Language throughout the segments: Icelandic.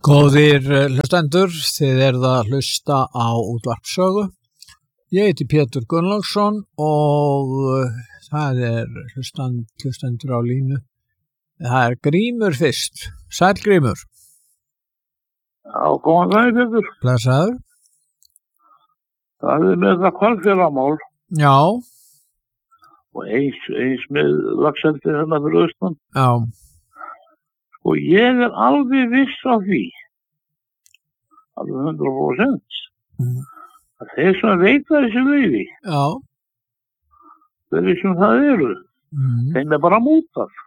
Góðir hlustendur, þið eruð að hlusta á útvarpssögu. Ég heiti Pétur Gunnlaugsson og það hlustendur á línu. Það Grímur fyrst. Sæll Grímur. Já, góðan daginn, Pétur. Blessaður. Það með það Hvalfjarðarmál. Já. Og eins með Laxeldi hérna fyrir austan. Já. Og ég alveg viss á því, alveg 100%, að þeir sem veita þessi leyfi, Já. þeir sem það eru, þeim bara mútað.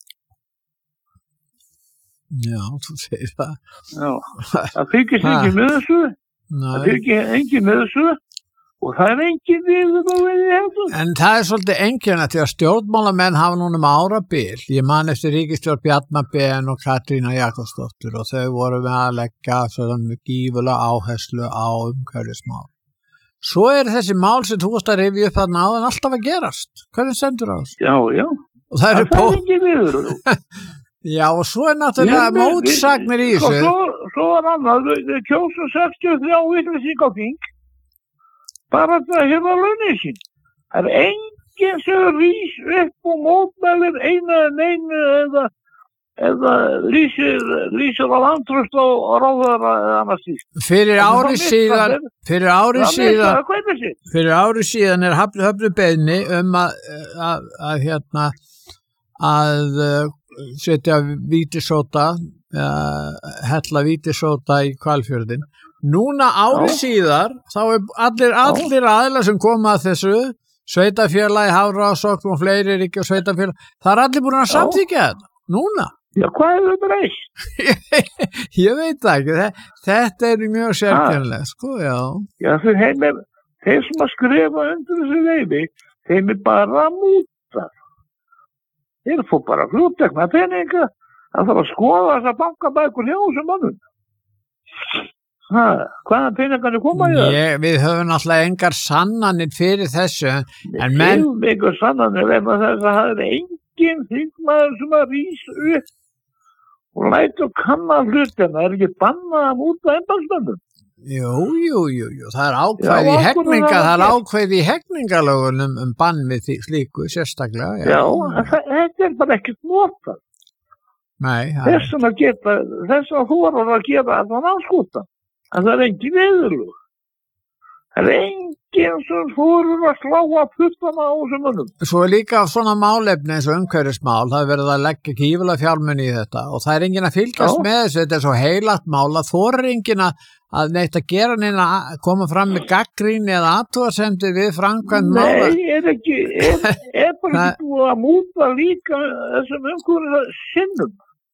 Já, þú segir það. Já, það fylgist engin með þessu, það fylgir engin með þessu, og það engin við þetta. En það svolítið einkennilegt því að stjórnmálamenn hafa núna árabil. Ég man eftir ríkisstjórn Bjarna Ben og Katrína Jakobsdóttir og þau voru með að leggja svona gífulega áherslu á umhverfismál. Svo þessi mál sem þú varst að rifja upp þarna áðan alltaf að gerast. Hvernig stendur á þessu? Já, já. Og það engin við. Já, og svo náttúrulega mótsagnir í þessu. Svo annað, þau kjósa 63 vitleysingar á þing. Bara það hefur launin sín. Það enginn sem rís upp og mótmælir einu eða lýsir á vantraust á ráðherra eða annars síst. Fyrir ári síðan höfðu beiðni að setja vítisóta, hella vítisóta í Hvalfjörðinn. Núna ári síðar, þá allir aðilar sem koma að þessu, sveitarfélagi, Hafrannsókn og fleiri ríki og sveitarfélagi, það allir búin að samþykkja þetta, núna. Já, hvað það breyst? Ég veit það ekki, þetta mjög sérkennilegt, sko, já. Já, þeir sem að skrifa undir þessu leyfi, þeim bara múta. Þeir fór bara fljóttekna peninga, það þarf að skoða þessa bankabækur hjá þessum mannum. Hvaða peningarnir koma í það? Við höfum alltaf engar sannanir fyrir þessu. Við höfum engar sannanir vegna þess að það engin þingmaður sem að rís upp og lætur kanna hlutina. Það ekki bannað að múta embættismönnum. Jú, það ákvæði ákveði í hegningalögunum bann við slíku sérstaklega. Já, þetta bara ekkert notað. Nei. Þess að þú voru að gera þann anskota. En það engin veðurlög. Það engin sem fórum að slá að puttana á þessum mönnum. Svo líka svona málefni eins og umhverfismál, það verið að leggja gífulega fjármuni í þetta og það engin að fylgjast með þessu, þetta svo heilagt mál að þorir engin að neitt að gera neina að koma fram með gagnrýni eða athugasemdir við framkvæmd mála. Nei, bara ekki búið að múta líka þessum umhverfis sinnum.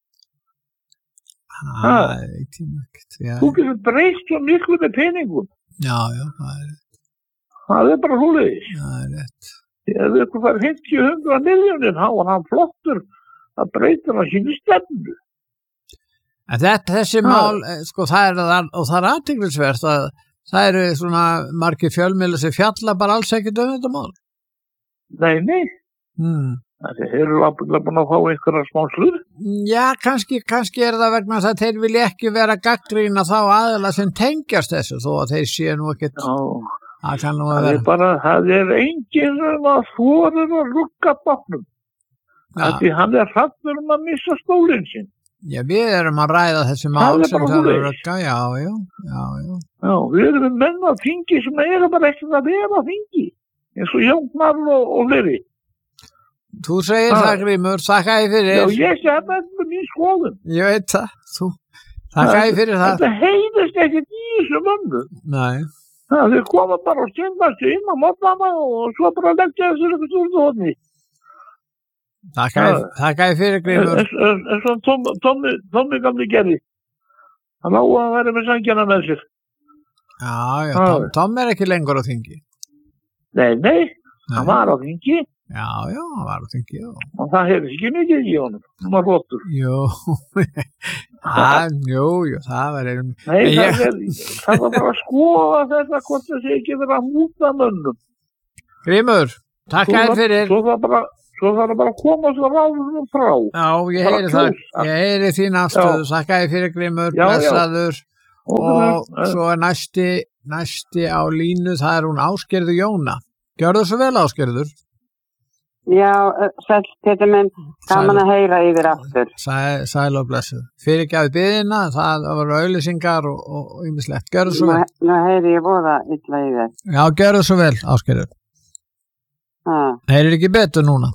Þú getur breyst svo miklu með peningum. Já, það bara húliðis. Það rétt. Ef þú fær 50-100 milljónir, þá var hann flottur að breyta hann sínu stefnu. En þessi mál, sko, það athyglisvert að það eru svona margir fjölmiðlar sem fjalla bara alls ekkert þetta mál. Nei. Þeir eru búin að fá einhverja smá slur. Já, kannski það vegna að þeir vilja ekki vera gagnrýna þá aðila sem tengjast þessu þó að þeir séu nú ekkert. Það kann nú að vera. Það enginn sem að þorir að rugga bátnum. Því hann hræddur að missa stólinn sinn. Já, við erum að ræða þessi mál sem það eru rugga, já. Já, við erum menn á þingi sem bara ekkert að vera á þingi. Eins og Jónar og fleiri. Þú segir það, Grímur, þakka ég fyrir. Já, ég sé þetta með mín skoðun. Ég veit það, þakka ég fyrir það. Þetta heyrðist ekkert í þessu mönnu. Nei. Þeir koma bara og stjórnast inn á mótnana og svo bara leggja þessu eitthvað stjórn hodni. Þakka ég fyrir, Grímur. En svo Tommi gamli gerði. Hann á að vera með sangjana með sér. Já, Tommi ekki lengur á þingi. Nei, hann var á þingi. Já, hann var á þingi, já. Og það hefði ekki mikið í honum. Hann var flottur. Jú, það var einum. Nei, það var bara að skoða þetta hvort þessi ekki verið að múta mönnum. Grímur, takk fyrir. Svo það bara, svo þarf bara að koma svo ráðum frá. Já, ég heyri það, ég heyri þín afstöðu, þakkaði fyrir Grímur, blessaður og svo næsti á línu, það hún Ásgerður Jóna. Gjörðu svo vel Ásgerður. Já, sæll, Pétur minn, gaman að heyra yfir aftur. Sæl og blessuð. Fyrirgefið biðina, það voru auglýsingar og ýmislegt. Gjörðu svo vel. Nú heyri ég voða illa í þér. Já, gjörðu svo vel, Ásgerður. Heyrir ekki betur núna?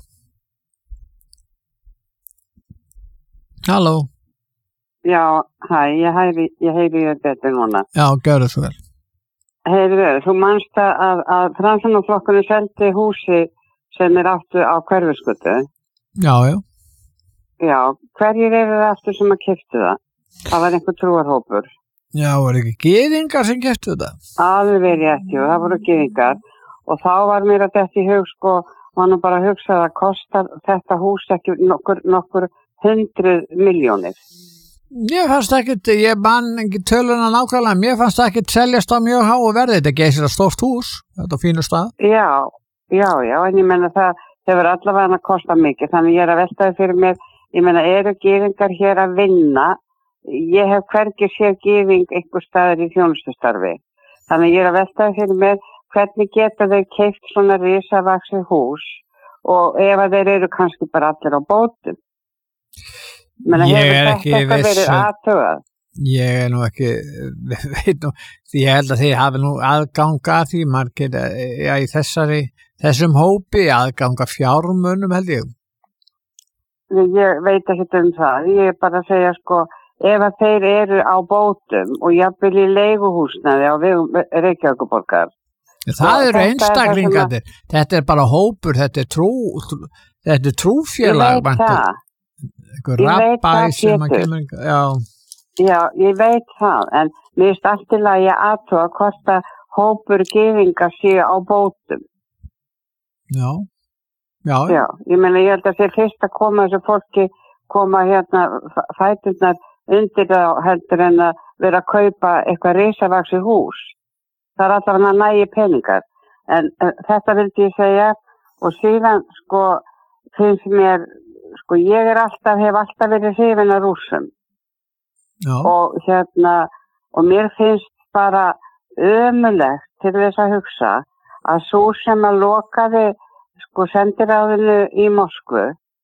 Halló? Já, ég heyri ég betur núna. Já, gjörðu svo vel. Heyrðu, þú manst að Framsóknarflokkurinn seldi húsi sem áttu á Hverfisgötu. Já. Já, hverjir eru það aftur sem að keyptu það? Það var einhver trúarhópur. Já, voru ekki gyðingar sem keyptu þetta? Alveg rétt, jú, það voru gyðingar. Og þá var mér að þetta í hug, var nú bara að hugsa að kostar þetta hús ekki nokkur 100 milljónir. Mér fannst ekkert, ég bann ekki töluna nákvæmlega, mér fannst ekkert seljast á mjög háu verði, þetta geysir að stórt hús, þetta á fínu stað. Já, en ég menna það hefur allavega að kosta mikið, þannig ég að veltaði fyrir mér, ég menna eru gyðingar hér að vinna, ég hef hvergi séð gyðing einhver staðar í þjónustustarfi, þannig ég að veltaði fyrir mér, hvernig geta þeir keypt svona risavaxið hús og ef að þeir eru kannski bara allir á bótum. Menna, ég er ekki viss, ég er nú ekki, veit nú, því ég held að þeir hafi nú aðganga því margir, í þessum hópi aðganga fjármunum held ég. Ég veit ekki það, ég er bara að segja ef að þeir eru á bótum og jafnvel í leiguhúsnaði á vegum Reykjavíkurborgar. Það eru einstaklingarnir, þetta er bara hópur, þetta er trúfélag. Ég veit það. Einhver rabbi sem að kemur, Já, ég veit það, en mér finnst allt í lagi að athuga hvort að hópur gyðinga séu á bótum. Já. Já, ég meina ég held að þeir fyrst að koma þessu fólki, koma fæturnar undir það heldur en að vera að kaupa eitthvað risavaxið hús. Það er allavega nægi peningar. En þetta vildi ég segja og síðan finnst mér, ég hef alltaf verið hrifin af Rússum. Já. Og mér finnst bara ömurlegt til þess að hugsa að sú sem að lokaði sendiráðinu í Moskvu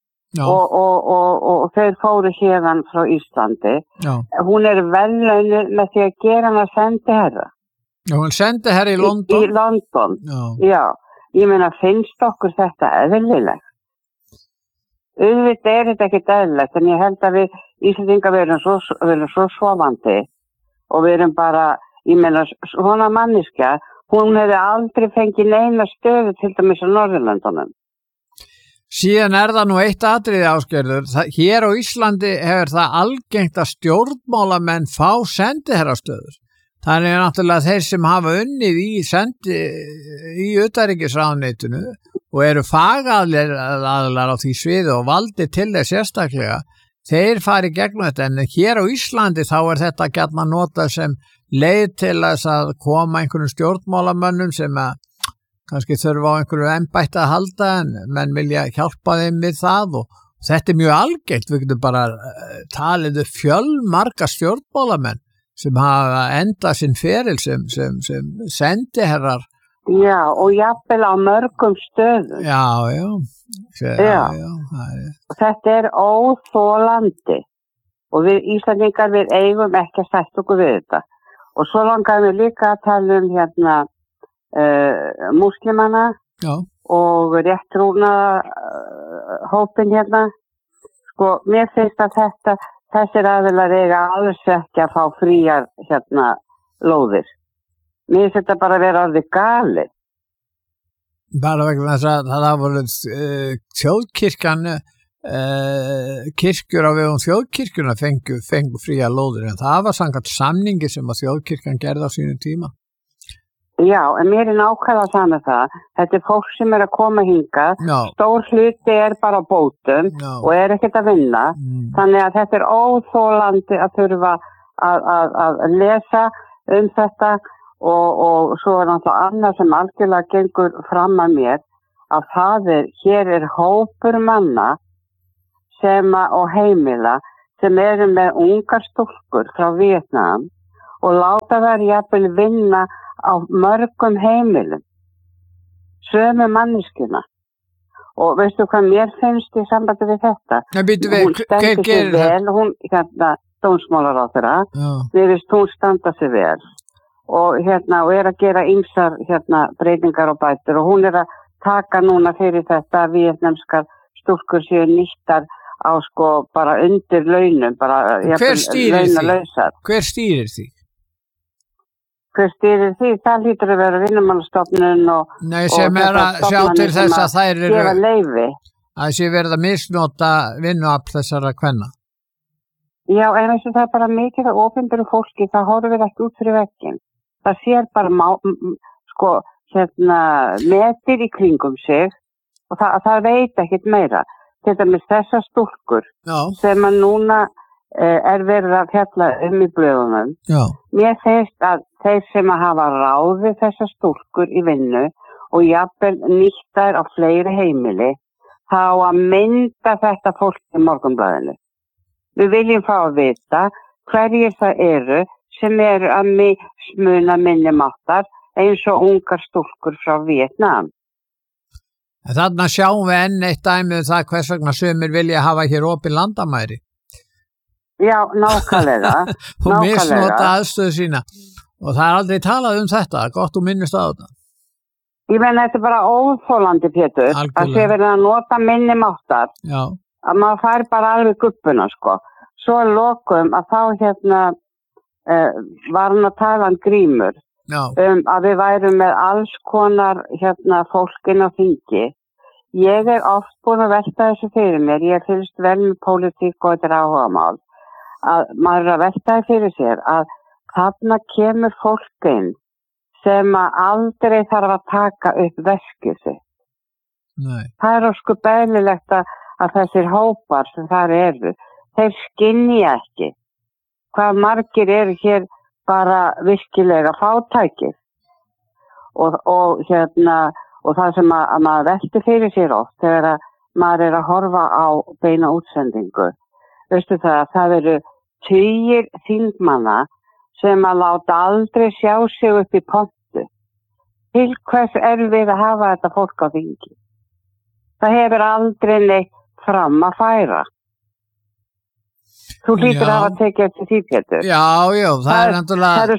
og þeir fóru hérðan frá Íslandi. Já. Hún er verðlaunuð með því að gera hana sendiherra. Já, hún sendiherra í London. Í London. Já. Ég meina, finnst okkur þetta eðlilegt? Auðvitað er þetta ekkert eðlilegt, en ég held að við Íslendingar verum svo sofandi og við erum bara, ég meina, svona manneskja, hún hefði aldrei fengið neina stöðu til dæmis á Norðurlöndunum. Síðan er það nú eitt atriði Ásgerður, hér á Íslandi hefur það algengt að stjórnmálamenn fá sendiherrastöður. Þannig náttúrulega þeir sem hafa unnið í utanríkisráðuneytinu og eru fagaðilar á því sviði og valdi til þess sérstaklega, þeir fari gegnum þetta, en hér á Íslandi þá er þetta gjarnan notað sem leið til þess að koma einhverjum stjórnmálamönnum sem að kannski þurfa á einhverju embætti að halda en menn vilja hjálpa þeim við það og þetta er mjög algengt, við getum bara talið fjölmarga stjórnmálamenn sem hafa endað sinn feril sem sendiherrar. Já, og jafnvel á mörgum stöðum. Já. Þetta er óþolandi og við Íslandingar við eigum ekki að sætta okkur við þetta. Og svo langaðum við líka að tala um múslimana og réttrúnaða hópin mér finnst að þessir aðilar eiga alls ekki að fá fríar lóðir. Mér finnst þetta bara að vera orðið galið. Bara vegna þess að það voru þjóðkirkjan kirkjur á vegum þjóðkirkjuna fengu fría lóðir en það var samkvæmt samningi sem að þjóðkirkjan gerði á sínum tíma. Já, en mér er nákvæmlega saman það. Þetta er fólk sem er að koma hingað. Stór hluti er bara á bótum og er ekkert að vinna. Þannig að þetta er óþolandi að þurfa að lesa þetta og svo er náttúrulega annað sem algjörlega gengur fram að mér að hér hópur manna og heimila sem eru með ungar stúlkur frá Víetnam og láta þær jafnvel vinna á mörgum heimilum, sömu manneskjuna. Og veistu hvað mér finnst í sambandi við þetta? Hún stendur sig vel, hún, dómsmálaráðherra, mér finnst hún standa sig vel og og að gera ýmsar breytingar og bætur og hún að taka núna fyrir þetta að víetnamskar stúlkur séu nýttar á sko bara undir launum, bara Hver stýrir því? Hver stýrir því? Það hlýtur að vera Vinnumálastofnun Nei, sem að sjá til þess að þær eru gefa leyfi. Að sé verið að misnota vinnuafl þessara kvenna. Já, en þessu það bara mikið af opinberu fólki, það horfir ekki út fyrir vegginn. Það sér bara metir í kringum sig og það veit ekkert meira. Til dæmis þessar stúlkur sem að núna verið að fjalla í blöðunum. Mér finnst að þeir sem að hafa ráðið þessar stúlkur í vinnu og jafnvel nýttar á fleiri heimili, þá að mynda þetta fólk í Morgunblaðinu. Við viljum fá að vita hverjir það eru sem eru að mismuna minni máttar eins og ungar stúlkur frá Víetnam. Þarna sjáum við enn eitt dæmi það hvers vegna sumir vilja hafa hér opin landamæri. Já, nákvæmlega. Og misnota aðstöðu sína. Og það aldrei talað þetta, gott og minnist á þetta. Ég meina þetta bara óþolandi, Pétur, að sé verið að nota minni máttar. Já. Að maður fær bara alveg gubbuna, sko. Svo lokum að þá var hann að tala Grímur að við værum með alls konar fólkin á þingi. Ég oft búin að velta þessu fyrir mér, ég fylgst vel með pólitík og þetta áhugamál, að maður að velta fyrir sér að þarna kemur fólkin sem að aldrei þarf að taka upp veskið sitt. Nei. Það sko beðlilegt að þessir hópar sem þar eru, þeir skynja ekki hvað margir eru hér bara virkilega fátækir og það sem að maður velti fyrir sér oft þegar að maður að horfa á beina útsendingu. Veistu það eru tugir þingmanna sem að láta aldrei sjá sig upp í pontu. Til hvers við að hafa þetta fólk á þingi? Það hefur aldrei neitt fram að færa. Þú hlýtur að hafa tekið eftir því, Pétur. Já, það náttúrulega... Það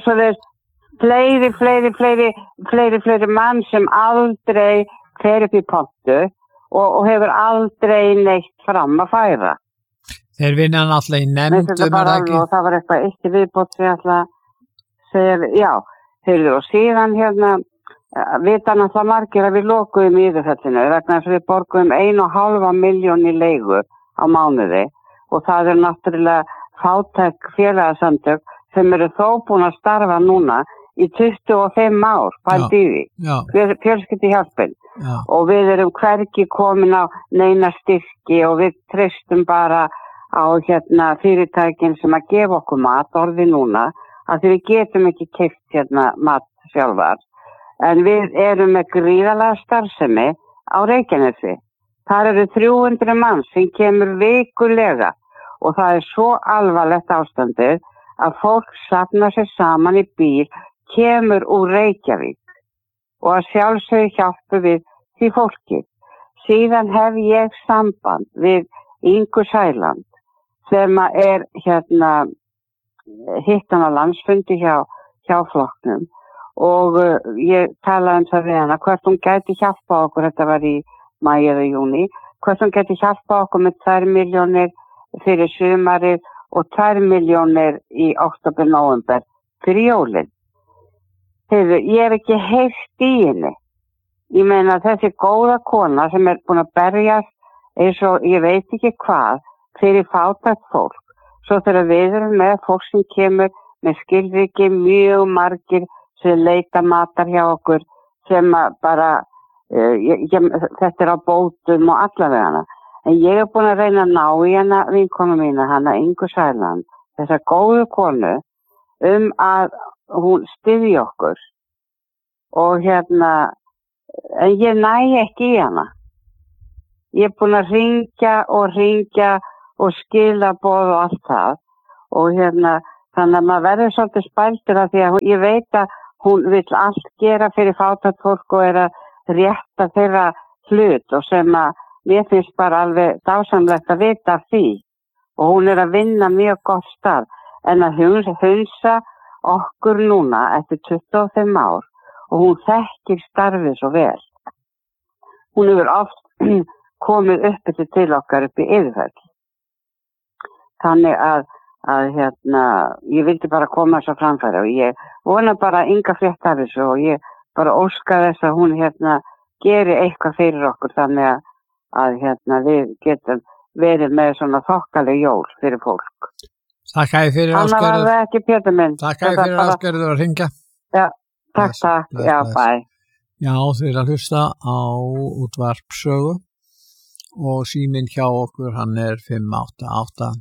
fleiri mann sem aldrei fer upp í pontu og hefur aldrei neitt fram að færa. Þeir vinna náttúrulega í nefndum og það var eitthvað eitt viðbót sem ég ætla að segja, og síðan vita náttúrulega margir að við lokuðum í Iðufellinu vegna þess að við borguðum 1,5 milljón í leigu á mánuði og það náttúrulega fátæk félagasamtök sem eru þó búin að starfa núna í 25 ár, pældi í því, fjölskylduhjálpin. Og við erum hvergi komin á neina styrki og við treystum bara á fyrirtækin sem að gefa okkur mat orði núna, að því við getum ekki keypt mat sjálfar. En við erum með gríðarlega starfsemi á Reykjanesi. Þar eru 300 mann sem kemur vikulega og það svo alvarlegt ástandið að fólk safnar sér saman í bíl, kemur úr Reykjavík og að sjálfsögðu hjálpu við því fólki. Síðan hef ég samband við Ingu Sæland sem hittan á landsfundi hjá flokknum og ég talaði það við hana hvert hún gæti hjálpa okkur, þetta var í maí eða júní, hvert hún gæti hjálpa okkur með 2 milljónir fyrir sumarið og 2 milljónir í október, nóvember fyrir jólin. Ég hef ekki heyrt í henni. Ég meina þessi góða kona sem búin að berjast eins og ég veit ekki hvað fyrir fátækt fólk. Svo þegar við erum með fólk sem kemur með skilríki, mjög margir sem leita matar hjá okkur sem bara, þetta á bótum og allavega. En ég búin að reyna að ná í hana vinkonu mína, hana Ingu Sæland, þessa góðu konu, að hún styðji okkur. Og en ég næ ekki í hana. Ég búin að hringja og skilaboð og allt það og þannig að maður verður svolítið spældur af því að ég veit að hún vill allt gera fyrir fátækt fólk og að rétta þeirra hlut og sem að mér finnst bara alveg dásamlegt að vita af því og hún að vinna mjög gott starf en að hunsa okkur núna eftir 25 ár og hún þekkir starfið svo vel. Hún hefur oft komið upp til okkar upp í Yfirfell. Þannig að ég vildi bara koma þess að framfæra og ég vona bara Inga frétt af þessu og ég bara óska þess að hún geri eitthvað fyrir okkur þannig að við getum verið með svona þokkaleg jól fyrir fólk. Þakka þér fyrir Ásgerður. Þannig var það ekki Pétur minn. Þakka þér fyrir Ásgerður að hringja. Já, takk. Já, bæ. Já, þið að hlusta á útvarpssögu og síminn hjá okkur hann 588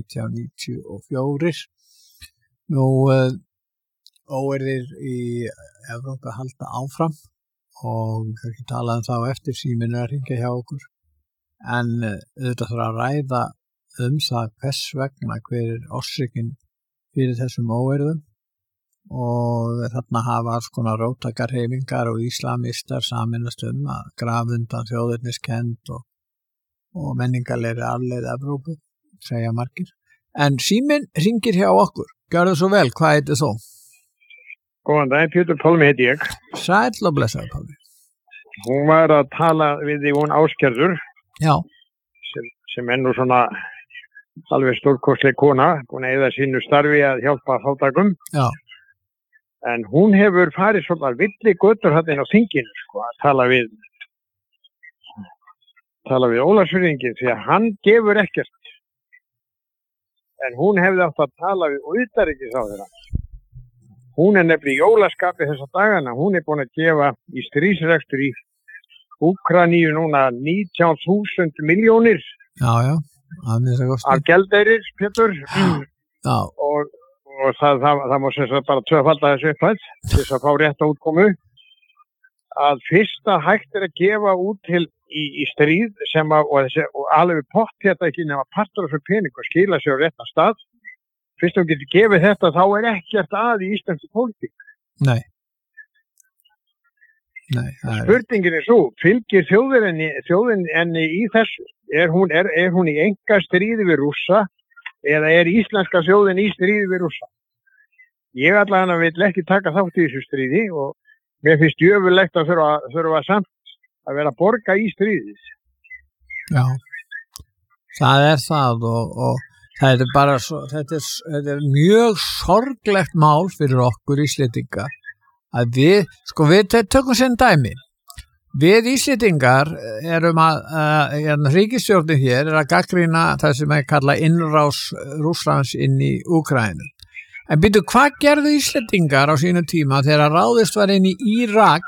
1994. Nú óeirðir í Evrópu halda áfram og ekki tala þá eftir síminn að hringja hjá okkur. En þetta þarf að ræða það hvers vegna hver orsökin fyrir þessum óeirðum og þarna hafa alls konar róttakarhreyfingar og íslamistar sameinast að grafa undan þjóðerniskennd og menningarlegri arfleifð Evrópu, segja margir. En síminn hringir hjá okkur. Gjörðu svo vel, hvað heitir þú? Góðan dag, Pétur Pálmi heiti ég. Sæll og blessaður Pálmi. Hún var að tala við því hún Ásgerður. Já. Sem nú svona alveg stórkostleg kona, hún eða sínu starfi að hjálpa fátækum. Já. En hún hefur farið svona villi götur hann á þinginu, að tala við Ólafsfirðinginn því að hann gefur ekkert. En hún hefði átt að tala við utanríkisráðherra. Hún nefnilega í jólaskapi þessa dagana, hún búin að gefa í stríðsrekstur í Úkraínu núna 19.000 milljónir. Já. Af gjaldeyrir, Pétur. Já. Og það má sem sagt bara tvöfalda þessu upphæð til þess að fá rétt útkomu. Að fyrsta hægt að gefa út til í stríð sem og alveg pott þetta ekki nema partur af þessu pening og skila sér á réttan stað. Fyrst þú getur gefið þetta þá ekkert að í íslenski pólitík. Nei. Spurningin svo, fylgir þjóðinni í þessu? Er hún í enga stríði við Rússa eða íslenska þjóðin í stríði við Rússa? Ég allavega vill ekki taka þátt í þessu stríði og mér finnst jöfulegt að þurfa samt að vera að borga í stríðis. Já, það það og það bara svo, þetta mjög sorglegt mál fyrir okkur Íslendinga að við tökum sem dæmi. Við Íslendingar erum ríkisstjórnin hér að gagnrýna það sem kalla innrás Rússlands inn í Úkraínu. En byrju, hvað gerðu Íslendingar á sínum tíma þegar ráðist var inn í Írak,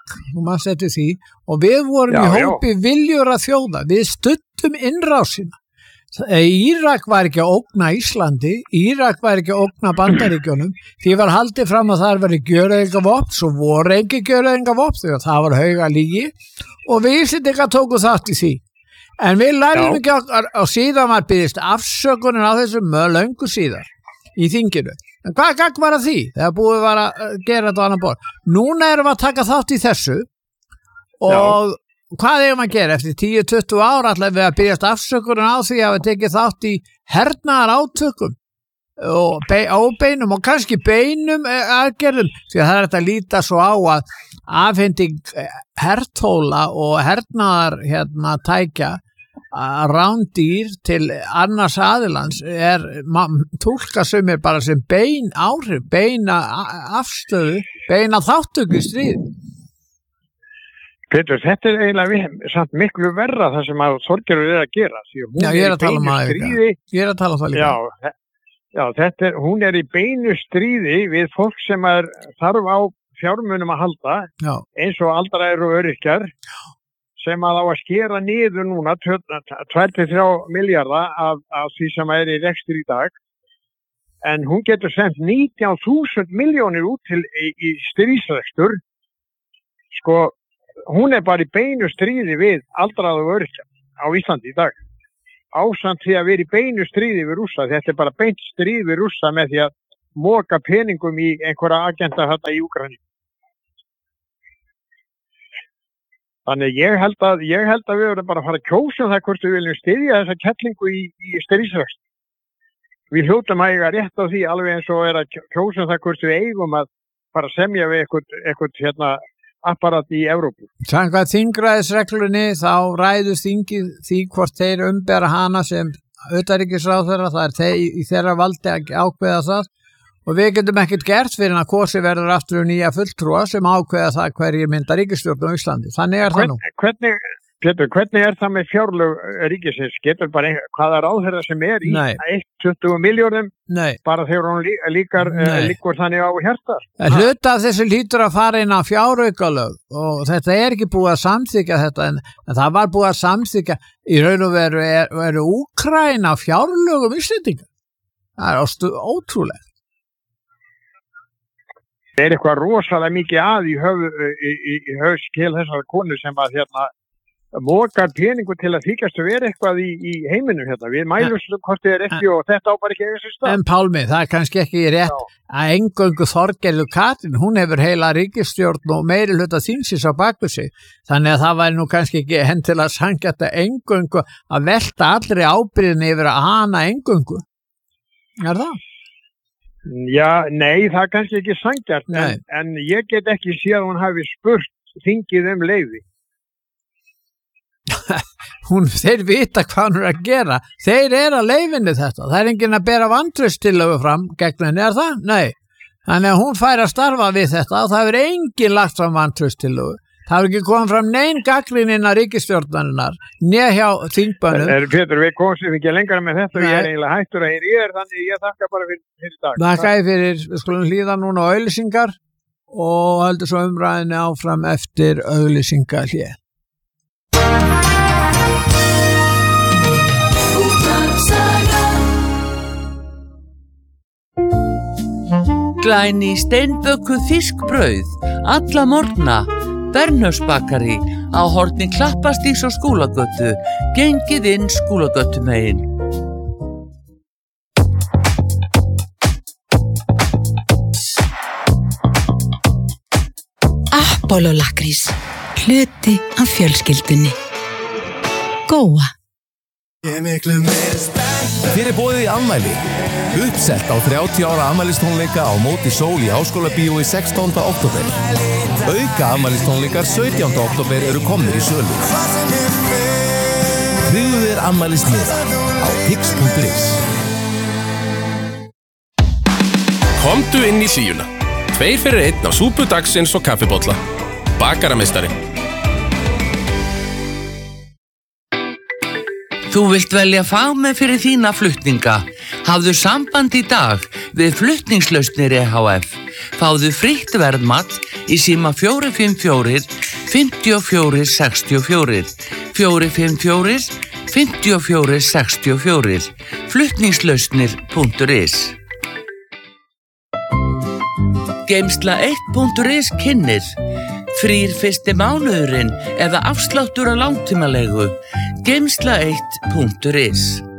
og við vorum í hópi viljura þjóða, við studdum innrásina. Írak var ekki að ógna Íslandi, Írak var ekki að ógna Bandaríkjunum, því var haldið fram að það var gjöreyðingavopn, svo voru ekki gjöreyðingavopn, þegar það var hauga lygi, og við Íslendingar tóku þátt í því. En við lærðum ekki og síðan var byggðist afsökunin á þessum löngu síðar í þinginu. En hvað gagn var að því? Þegar búið var að gera þetta á annan borð. Núna erum við að taka þátt í þessu og hvað erum að gera? Eftir 10-20 ára ætlaðum við að byggjast afsökunin á því að við tekið þátt í hernaðar átökum og óbeinum og kannski beinum aðgerðum því að það er að líta svo á að afhending hertóla og hernaðar tækja rándýr til annars aðilans túlka sumir bara sem bein áhrif, beina afstöðu, beina þáttöku í stríð. Pétur, þetta eiginlega samt miklu verra það sem að Þorgerður að gera. Já, ég að tala um aðeins. Ég að tala um það líka. Já, hún í beinu stríði við fólk sem þarf á fjármunum að halda, eins og aldraðir og öryrkjar, sem að á að skera niður núna 2-3 milljarða af því sem í rekstur í dag. En hún getur sendt 19.000 milljónir út til í stríðsrekstur. hún bara í beinu stríði við aldraða og öryrkja á Íslandi í dag. Ásamt því að vera í beinu stríði við Rússa. Þetta bara beint stríð við Rússa með því að moka peningum í einhverja agenda þetta í Úkraínu. Þannig ég held að við verðum bara að fara að kjósa það hvort við viljum styðja þessa kettlingu í stríðsrekstri. Við hljótum að eiga rétt á því alveg eins og að kjósa það hvort við eigum að fara að semja við eitthvað apparat í Evrópu. Samkvæmt þingræðisreglunni þá ræður þingið því hvort þeir umbera hana sem utanríkisráðherra, það er í þeirra valdi að ákveða það og við getum ekkert gert fyrir að kosi verður aftur nýja fulltrúa sem ákveða það hverjir mynda ríkisstjórn á Íslandi. Þannig er það nú. Hvernig er það með fjárlög ríkisins? Getur bara hvaða ráðherra sem er í 1,20 milljörðum bara þegar hún líkur þannig á hjartar? Hluta af þessu lítur að fara inn á fjáraukalög og þetta er ekki búið að samþykja þetta en það var búið að samþykja í raun og veru Úkraína fjárlögum Íslendinga. Það er ótrúlegt. Það er eitthvað rosalega mikið að í höfskil þessar konu sem að mokar peningu til að þykjast að vera eitthvað í heiminum Við mælum hvort þið er ekki og þetta á bara ekki eiga sér stað. En Pálmi, það er kannski ekki rétt að eingöngu Þorgerður Katrín, hún hefur heila ríkisstjórn og meiri hluta þingsins á baku sig. Þannig að það væri nú kannski ekki henn til að sangja þetta eingöngu að velta allri ábyrgðinni yfir að hana eingöngu. Er það? Já, nei, það er kannski ekki sangjart, en ég get ekki séð að hún hafi spurt þingið leyfi. Þeir vita hvað hún er að gera. Þeir að leyfinni þetta. Það er enginn að bera vantrauststillögu fram gegn henni, er það? Nei. Þannig að hún fær að starfa við þetta og það hefur enginn lagt fram vantrauststillögu. Það hefur ekki komið fram nein gagnrýni innan ríkisstjórnarinnar, hjá þingbönnum. Pétur, við komum ekki lengra með þetta og ég er eiginlega hættur að heyra þannig ég þakka bara fyrir dag. Þakka fyrir, við skulum hlýða núna á auglýsingar og heldur svo umræðinni áfram eftir auglýsingar hér. Glæni steinbökuð fiskbrauð, alla morgna, Bernhöfsbakari á horni Klappastígs og Skúlagötu, gengið inn Skúlagötumegin. Apollo lakrís, hluti af fjölskyldunni. Góa. Þér er boðið í afmæli. Uppsett á 30 ára afmælistónleika á Móti Sól í Háskólabíói 16. október. Auka afmælistónleikar 17. október eru komnir í sölu. Tryggðu þér afmælismiða á tix.is. Komdu inn í Hlíuna. 2 fyrir 1 á súpu dagsins og kaffibolla. Bakarameistari. Þú vilt velja fagmenn fyrir þína flutninga. Hafðu samband í dag við Flutningslausnir EHF. Fáðu frítt verðmat í síma 454 54 64 454 54 64 flutningslausnir.is. Geymsla 1.is kynnir frýr fyrsti mánuðurinn eða afsláttur á langtímalegu. Geymsla 1.is.